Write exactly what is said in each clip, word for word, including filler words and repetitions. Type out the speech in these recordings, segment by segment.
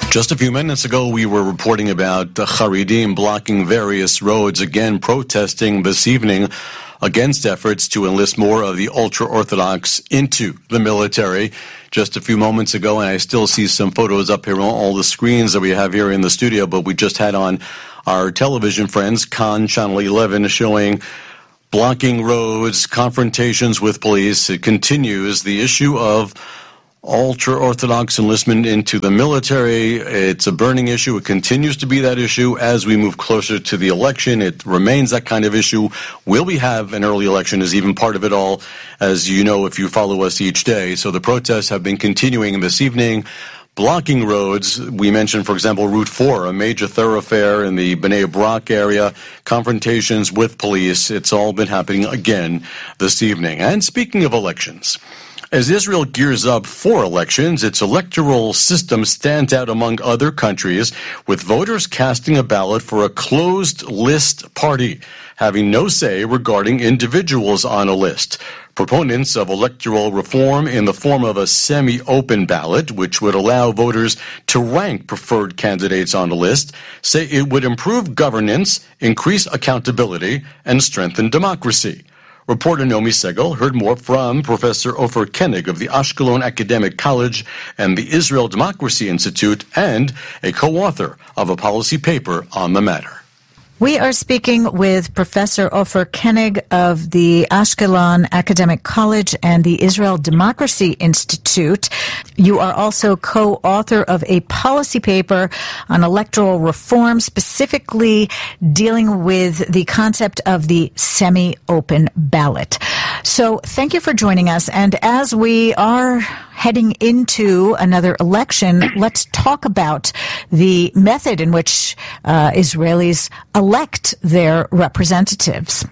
Just a few minutes ago, we were reporting about the Haredim blocking various roads, again protesting this evening against efforts to enlist more of the ultra-Orthodox into the military. Just a few moments ago, and I still see some photos up here on all the screens that we have here in the studio, but we just had on our television friends, Khan Channel eleven, showing blocking roads, confrontations with police. It continues the issue of ultra-Orthodox enlistment into the military. It's a burning issue. It continues to be that issue as we move closer to the election. It remains that kind of issue. Will we have an early election is even part of it all, as you know if you follow us each day. So the protests have been continuing this evening, blocking roads. We mentioned, for example, Route four, a major thoroughfare in the Bnei Brak area, confrontations with police. It's all been happening again this evening. And speaking of elections, as Israel gears up for elections, its electoral system stands out among other countries, with voters casting a ballot for a closed-list party, having no say regarding individuals on a list. Proponents of electoral reform in the form of a semi-open ballot, which would allow voters to rank preferred candidates on the list, say it would improve governance, increase accountability, and strengthen democracy. Reporter Naomi Segal heard more from Professor Ofer Koenig of the Ashkelon Academic College and the Israel Democracy Institute, and a co-author of a policy paper on the matter. We are speaking with Professor Ofer Koenig of the Ashkelon Academic College and the Israel Democracy Institute. You are also co-author of a policy paper on electoral reform, specifically dealing with the concept of the semi-open ballot. So thank you for joining us. And as we are heading into another election, let's talk about the method in which uh, Israelis elect their representatives.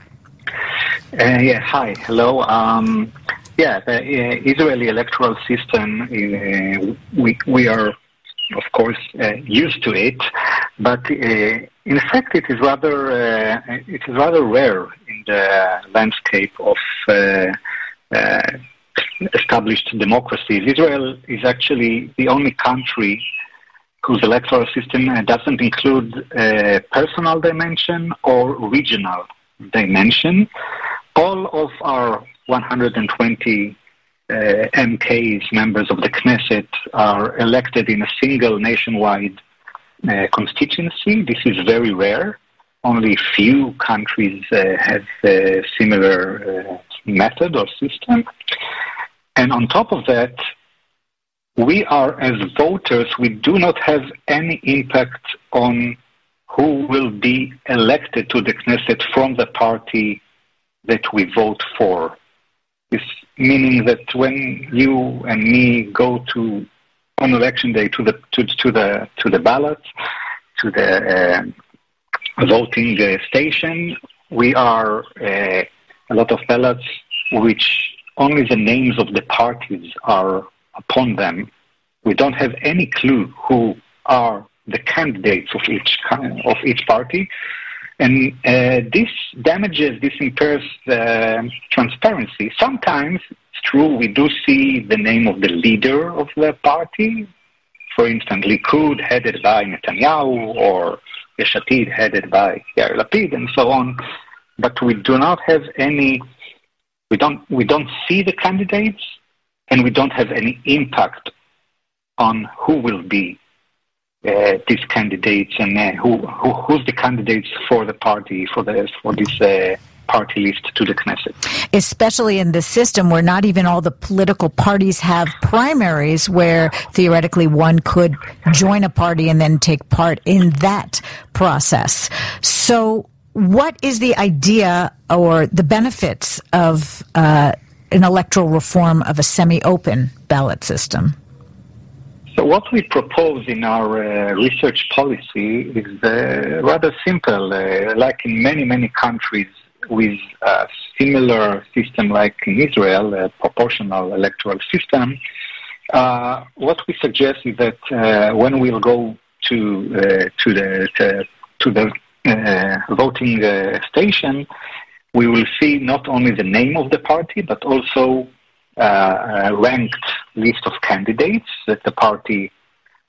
Uh, yeah, hi, hello. Um, yeah, the uh, Israeli electoral system, uh, we we are, of course, uh, used to it, but uh, in fact, it is rather uh, it is rather rare in the landscape of Uh, uh, established democracies. Israel is actually the only country whose electoral system doesn't include a personal dimension or regional dimension. All of our one hundred twenty uh, M Ks, members of the Knesset, are elected in a single nationwide uh, constituency. This is very rare. Only few countries uh, have a similar uh, method or system. And on top of that, we are, as voters, we do not have any impact on who will be elected to the Knesset from the party that we vote for. This meaning that when you and me go to on election day to the to, to the to the ballot, to the uh, voting uh, station, we are uh, a lot of ballots which only the names of the parties are upon them. We don't have any clue who are the candidates of each of each party, and uh, this damages, this impairs the transparency. Sometimes it's true we do see the name of the leader of the party, for instance, Likud headed by Netanyahu or Yesh Atid headed by Yair Lapid, and so on. But we do not have any. We don't we don't see the candidates, and we don't have any impact on who will be uh, these candidates and uh, who, who who's the candidates for the party for the for this uh, party list to the Knesset. Especially in the system where not even all the political parties have primaries, where theoretically one could join a party and then take part in that process. So, what is the idea or the benefits of uh, an electoral reform of a semi-open ballot system? So what we propose in our uh, research policy is uh, rather simple. Uh, like in many, many countries with a similar system like in Israel, a proportional electoral system, uh, what we suggest is that uh, when we'll go to, uh, to the, to, to the Uh, voting uh, station, we will see not only the name of the party, but also uh, a ranked list of candidates that the party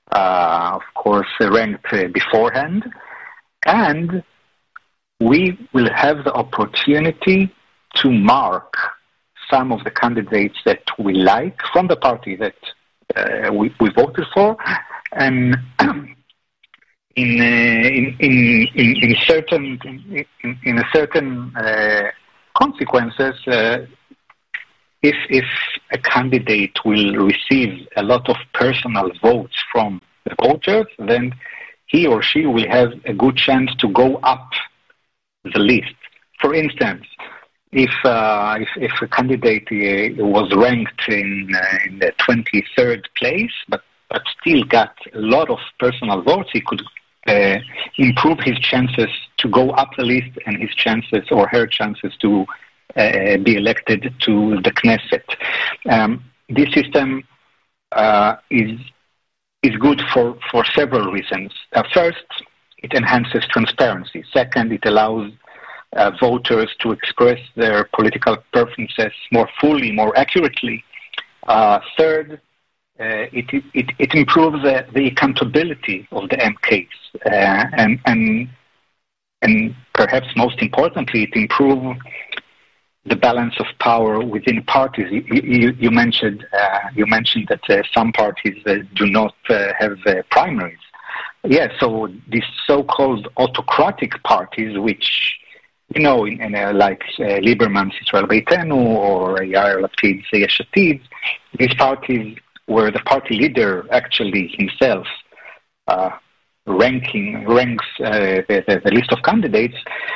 uh, of course, uh, ranked uh, beforehand, and we will have the opportunity to mark some of the candidates that we like from the party that uh, we, we voted for, and in, uh, in, in in in certain in, in a certain uh, consequences, uh, if if a candidate will receive a lot of personal votes from the voters, then he or she will have a good chance to go up the list. For instance, if uh, if, if a candidate uh, was ranked in, uh, in the twenty-third place, but, but still got a lot of personal votes, he could uh, improve his chances to go up the list and his chances or her chances to uh, be elected to the Knesset. Um, this system uh, is is good for, for several reasons. Uh, first, it enhances transparency. Second, it allows uh, voters to express their political preferences more fully, more accurately. Uh, third, uh, it, it, it improves uh, the accountability of the M Ks. Uh, and, and, and perhaps most importantly, it improves the balance of power within parties. You, you, you mentioned uh, you mentioned that uh, some parties uh, do not uh, have uh, primaries. Yeah, so these so-called autocratic parties, which you know, in, in uh, like uh, Lieberman's Israel Beitenu or Yair Lapid's Yesh Atid, these parties where the party leader actually himself uh, ranking ranks uh, the, the, the list of candidates.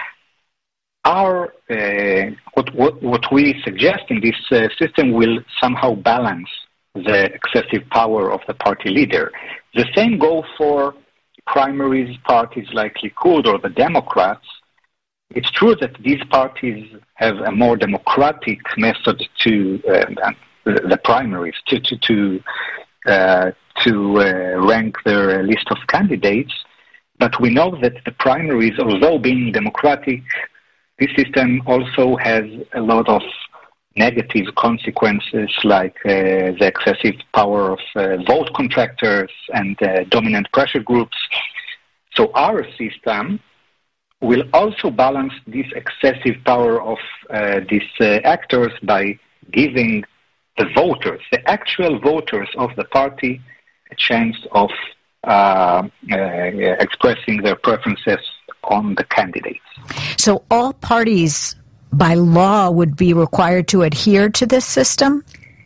Our uh, what, what what we suggest in this uh, system will somehow balance the excessive power of the party leader. The same goes for primaries parties like Likud or the Democrats. It's true that these parties have a more democratic method to uh, the primaries to to to, uh, to uh, rank their list of candidates, but we know that the primaries, although being democratic, this system also has a lot of negative consequences, like uh, the excessive power of uh, vote contractors and uh, dominant pressure groups. So our system will also balance this excessive power of uh, these uh, actors by giving the voters, the actual voters of the party, a chance of uh, uh, expressing their preferences on the candidates. So all parties by law would be required to adhere to this system?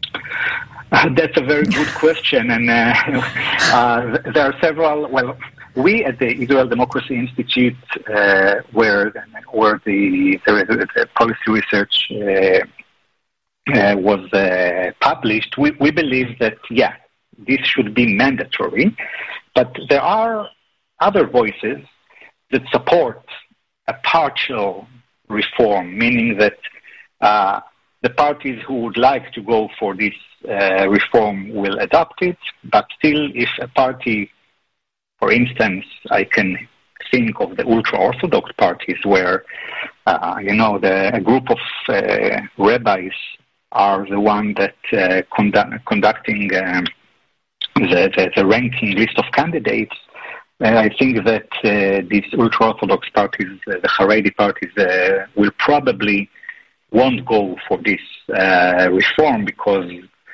Uh, that's a very good question, and uh, uh, there are several. Well, we at the Israel Democracy Institute, uh, where where the, the, the policy research uh, uh, was uh, published, we, we believe that yeah, this should be mandatory, but there are other voices that support a partial reform, meaning that uh, the parties who would like to go for this uh, reform will adopt it, but still if a party, for instance, I can think of the ultra-Orthodox parties where, uh, you know, the, a group of uh, rabbis are the one that uh, conduct, conducting um, the, the, the ranking list of candidates. Uh, I think that uh, these ultra-Orthodox parties, uh, the Haredi parties, uh, will probably won't go for this uh, reform because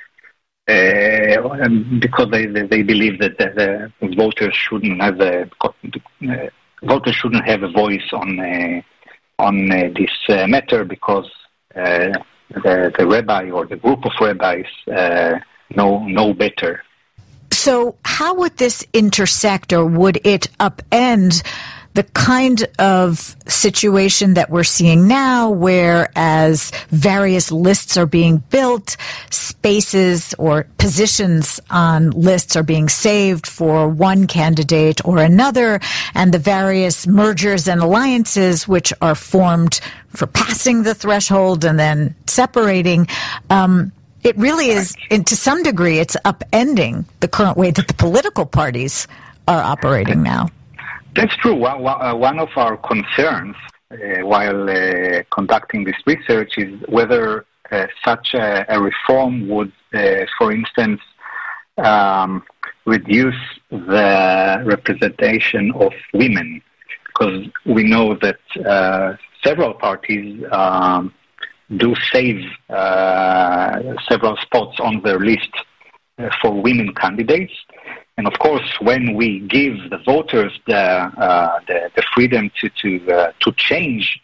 uh, because they, they they believe that the, the voters shouldn't have a uh, voters shouldn't have a voice on uh, on uh, this uh, matter because uh, the the rabbi or the group of rabbis uh, know know better. So how would this intersect, or would it upend the kind of situation that we're seeing now, where as various lists are being built, spaces or positions on lists are being saved for one candidate or another, and the various mergers and alliances which are formed for passing the threshold and then separating, um, it really is, and to some degree, it's upending the current way that the political parties are operating now. That's true. One of our concerns uh, while uh, conducting this research is whether uh, such a, a reform would, uh, for instance, um, reduce the representation of women, because we know that uh, several parties um, do save uh, several spots on their list uh, for women candidates. And of course, when we give the voters the uh, the, the freedom to to uh, to change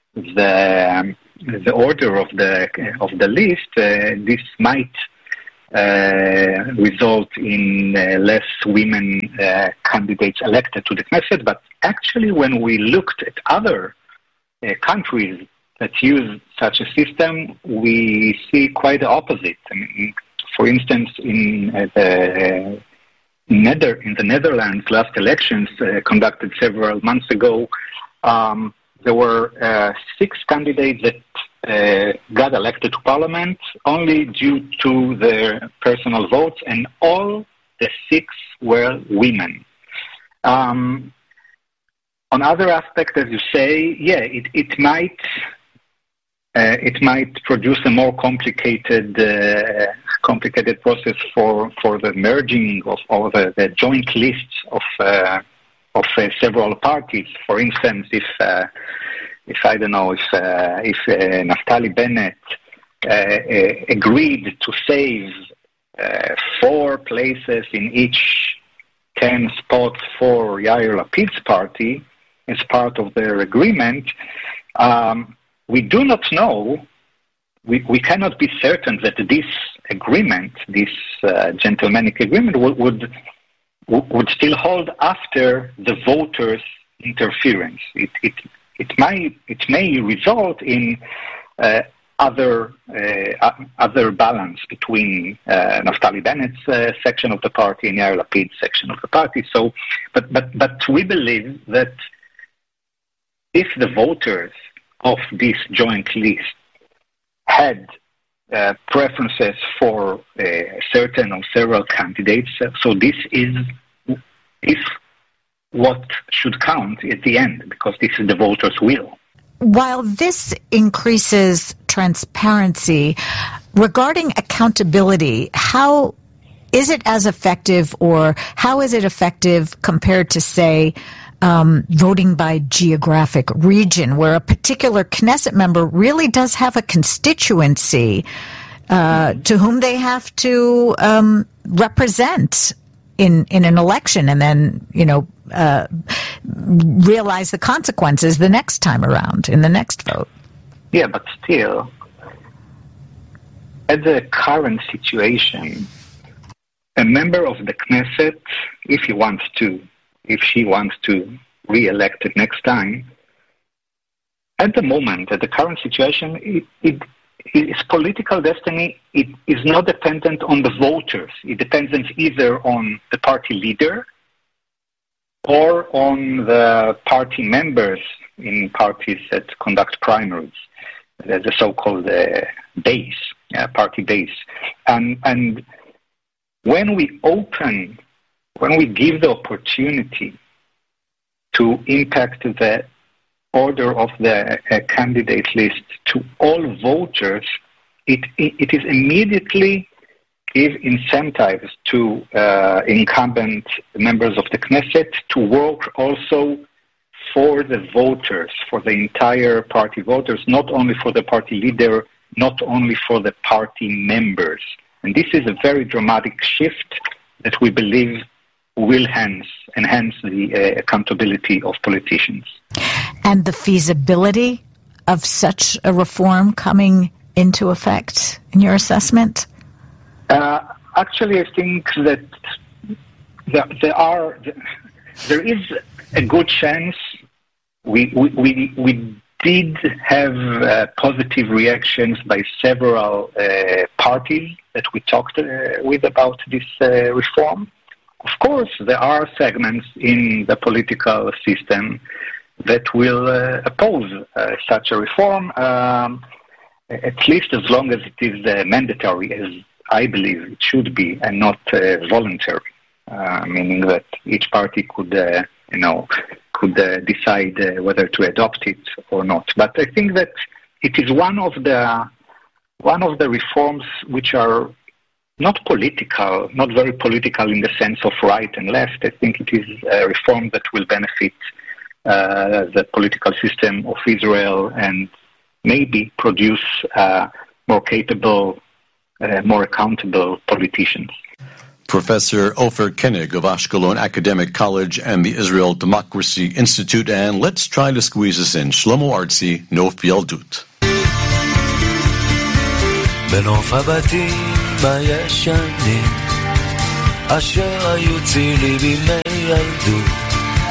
the the order of the of the list, uh, this might uh, result in uh, less women uh, candidates elected to the Knesset. But actually, when we looked at other uh, countries that use such a system, we see quite the opposite. I mean, for instance, in uh, the Nether in the Netherlands, last elections uh, conducted several months ago, um, there were uh, six candidates that uh, got elected to parliament only due to their personal votes, and all the six were women. Um, on other aspects, as you say, yeah, it, it might uh, it might produce a more complicated uh, complicated process for, for the merging of or the, the joint lists of uh, of uh, several parties. For instance, if uh, if I don't know if uh, if uh, Naftali Bennett uh, uh, agreed to save uh, four places in each ten spots for Yair Lapid's party as part of their agreement, um, we do not know. We, we cannot be certain that this agreement, this uh, gentlemanly agreement, would, would would still hold after the voters' interference. It it it may it may result in uh, other uh, other balance between uh, Naftali Bennett's uh, section of the party and Yair Lapid's section of the party. So, but but but we believe that if the voters of this joint list had uh, preferences for uh, certain or several candidates, so this is this what should count at the end, because this is the voters' will. While this increases transparency, regarding accountability, how is it as effective, or how is it effective compared to, say, Um, voting by geographic region, where a particular Knesset member really does have a constituency uh, to whom they have to um, represent in in an election, and then, you know, uh, realize the consequences the next time around in the next vote. Yeah, but still, at the current situation, a member of the Knesset, if he wants to, if she wants to re-elect it next time, at the moment, at the current situation, it, it, its political destiny it is not dependent on the voters. It depends either on the party leader or on the party members in parties that conduct primaries, the so-called uh, base, uh, party base. And, and when we open When we give the opportunity to impact the order of the uh, candidate list to all voters, it, it, it is immediately give incentives to uh, incumbent members of the Knesset to work also for the voters, for the entire party voters, not only for the party leader, not only for the party members. And this is a very dramatic shift that we believe will hence enhance the uh, accountability of politicians. And the feasibility of such a reform coming into effect, in your assessment? Uh, actually, I think that there, there are there is a good chance. We we we, we did have uh, positive reactions by several uh, parties that we talked uh, with about this uh, reform. Of course, there are segments in the political system that will uh, oppose uh, such a reform, um, at least as long as it is uh, mandatory, as I believe it should be, and not uh, voluntary, uh, meaning that each party could, uh, you know, could uh, decide uh, whether to adopt it or not. But I think that it is one of the one of the reforms which are not political, not very political in the sense of right and left. I think it is a reform that will benefit uh, the political system of Israel and maybe produce uh, more capable, uh, more accountable politicians. Professor Ofer Koenig of Ashkelon Academic College and the Israel Democracy Institute. And let's try to squeeze this in. Shlomo Artzi, Nof Yaldut. בנוף הבתים הישנים אשר היו צילי בימי ילדות